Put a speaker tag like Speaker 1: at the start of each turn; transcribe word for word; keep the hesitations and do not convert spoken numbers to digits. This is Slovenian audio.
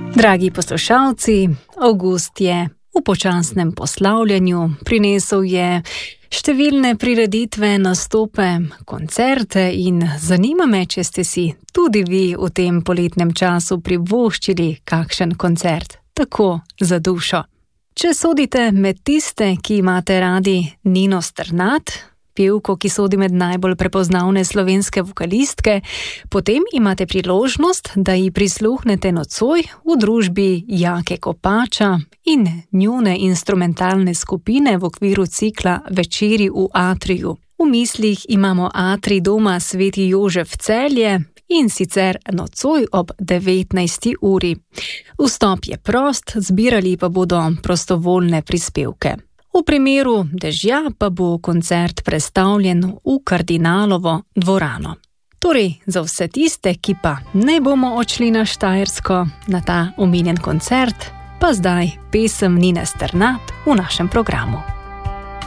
Speaker 1: Dragi poslušalci, avgust je v počasnem poslavljanju, prinesel je številne prireditve, nastope, koncerte in zanima me, če ste si tudi vi v tem poletnem času privoščili kakšen koncert, tako za dušo. Če sodite med tiste, ki imate radi Nino Strnad, pevko, ki sodi med najbolj prepoznavne slovenske vokalistke, potem imate priložnost, da ji prisluhnete nocoj v družbi Jake Kopača in njune instrumentalne skupine v okviru cikla Večeri v Atriju. V mislih imamo Atrij doma Sveti Jožef Celje in sicer nocoj ob devetnajsti uri. Vstop je prost, zbirali pa bodo prostovoljne prispevke. V primeru dežja pa bo koncert prestavljen v Kardinalovo dvorano. Torej, za vse tiste, ki pa ne bomo odšli na Štajersko, na ta omenjen koncert, pa zdaj pesem Nine Strnad v našem programu.